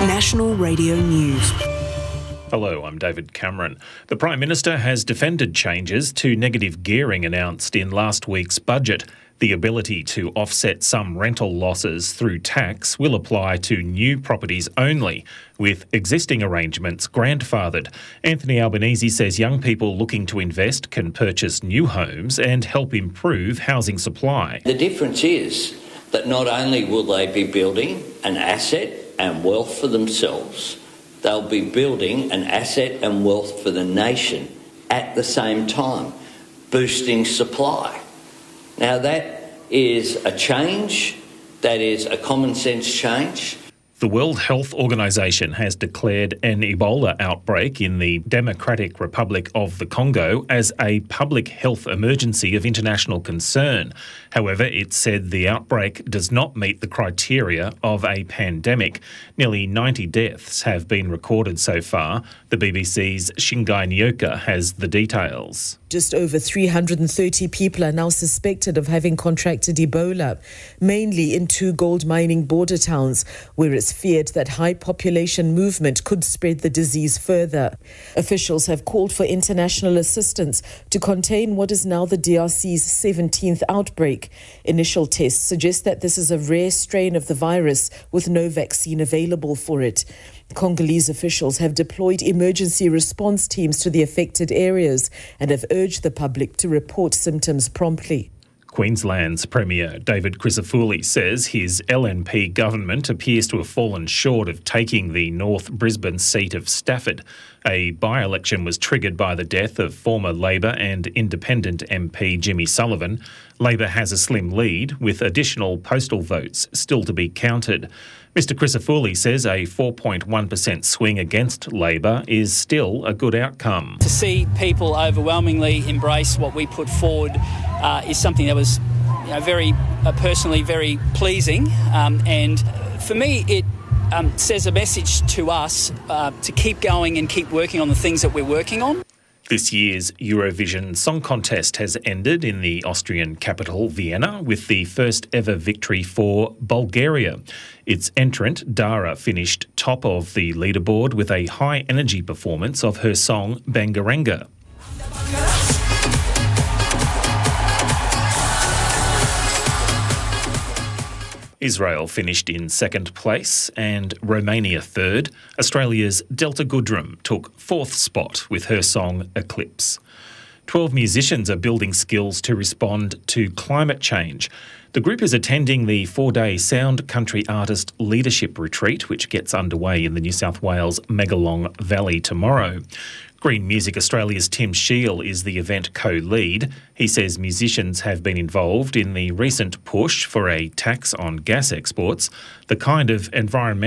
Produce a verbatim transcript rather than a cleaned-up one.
National Radio News. Hello, I'm David Cameron. The Prime Minister has defended changes to negative gearing announced in last week's budget. The ability to offset some rental losses through tax will apply to new properties only, with existing arrangements grandfathered. Anthony Albanese says young people looking to invest can purchase new homes and help improve housing supply. The difference is that not only will they be building an asset and wealth for themselves, they'll be building an asset and wealth for the nation at the same time, boosting supply. Now that is a change, that is a common sense change. The World Health Organization has declared an Ebola outbreak in the Democratic Republic of the Congo as a public health emergency of international concern. However, it said the outbreak does not meet the criteria of a pandemic. Nearly ninety deaths have been recorded so far. The B B C's Shingai Nyoka has the details. Just over three hundred thirty people are now suspected of having contracted Ebola, mainly in two gold mining border towns, where it's feared that high population movement could spread the disease further. Officials have called for international assistance to contain what is now the D R C's seventeenth outbreak. Initial tests suggest that this is a rare strain of the virus with no vaccine available for it. Congolese officials have deployed emergency response teams to the affected areas and have urged the public to report symptoms promptly. Queensland's Premier David Crisafulli says his L N P government appears to have fallen short of taking the North Brisbane seat of Stafford. A by-election was triggered by the death of former Labor and Independent M P Jimmy Sullivan. Labor has a slim lead, with additional postal votes still to be counted. Mister Crisafulli says a four point one percent swing against Labor is still a good outcome. To see people overwhelmingly embrace what we put forward uh, is something that was, you know, very uh, personally very pleasing, um, and for me it um, says a message to us uh, to keep going and keep working on the things that we're working on. This year's Eurovision Song Contest has ended in the Austrian capital, Vienna, with the first ever victory for Bulgaria. Its entrant, Dara, finished top of the leaderboard with a high-energy performance of her song Bangaranga. Israel finished in second place and Romania third. Australia's Delta Goodrem took fourth spot with her song Eclipse. Twelve musicians are building skills to respond to climate change. The group is attending the four-day Sound Country Artist Leadership Retreat, which gets underway in the New South Wales Megalong Valley tomorrow. Green Music Australia's Tim Shiel is the event co-lead. He says musicians have been involved in the recent push for a tax on gas exports, the kind of environmental